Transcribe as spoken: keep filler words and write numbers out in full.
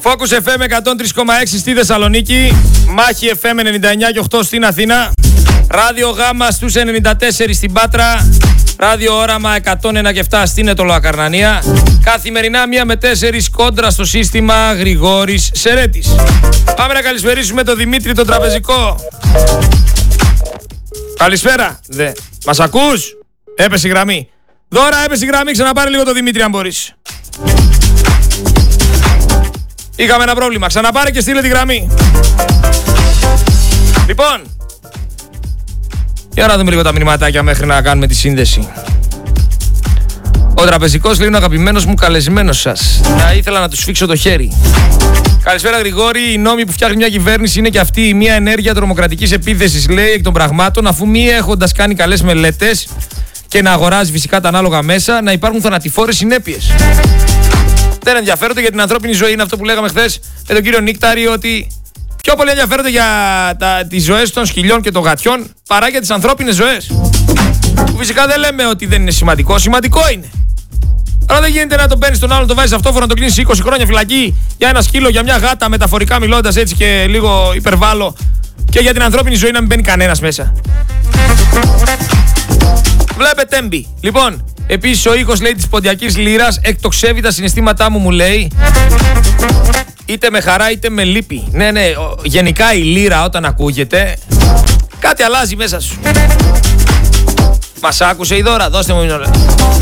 Focus εφ εμ εκατόν τρία κόμμα έξι στη Θεσσαλονίκη, Μάχη εφ εμ ενενήντα εννιά κόμμα οκτώ στην Αθήνα, Ράδιο Γάμα στους ενενήντα τέσσερα στην Πάτρα, Ράδιο Όραμα εκατόν ένα κόμμα επτά στην Αιτωλοακαρνανία. Καθημερινά μία με τέσσερις κόντρα στο σύστημα Γρηγόρης Σερέτης. Πάμε να καλησπερίσουμε τον Δημήτρη τον Τραπεζικό. Καλησπέρα. Δε. Μας ακούς? Έπεσε η γραμμή. Δώρα, έπεσε η γραμμή. Ξαναπάρε λίγο τον Δημήτρη αν μπορείς. Είχαμε ένα πρόβλημα. Ξαναπάρε και στείλε τη γραμμή. Λοιπόν, για να δούμε λίγο τα μηνυματάκια μέχρι να κάνουμε τη σύνδεση. Ο Τραπεζικός λέει: είναι ο αγαπημένος μου καλεσμένος σας. Θα ήθελα να του σφίξω το χέρι. Καλησπέρα Γρηγόρη. Οι νόμοι που φτιάχνει μια κυβέρνηση είναι και αυτή μια ενέργεια τρομοκρατικής επίθεσης, λέει, εκ των πραγμάτων, αφού μη έχοντας κάνει καλές μελέτες και να αγοράζει φυσικά τα ανάλογα μέσα, να υπάρχουν θανατηφόρες συνέπειες. Δεν ενδιαφέρονται για την ανθρώπινη ζωή. Είναι αυτό που λέγαμε χθες με τον κύριο Νίκταρη, ότι πιο πολύ ενδιαφέρονται για τα, τις ζωές των σκυλιών και των γατιών παρά για τις ανθρώπινες ζωές. Που φυσικά δεν λέμε ότι δεν είναι σημαντικό. Σημαντικό είναι. Αλλά δεν γίνεται να τον παίρνει τον άλλον, τον βάζει αυτόφορο, να τον κλείνει είκοσι χρόνια φυλακή για ένα σκύλο, για μια γάτα, μεταφορικά μιλώντας έτσι και λίγο υπερβάλλω, και για την ανθρώπινη ζωή να μην μπαίνει κανένας μέσα. Βλέπετε έμπι. Λοιπόν, επίσης ο ήχος, λέει, της ποντιακής λύρας εκτοξεύει τα συναισθήματά μου, μου λέει. Είτε με χαρά είτε με λύπη. Ναι, ναι, γενικά η λύρα όταν ακούγεται, κάτι αλλάζει μέσα σου. Μας άκουσε η Δώρα, δώστε μου μια ώρα.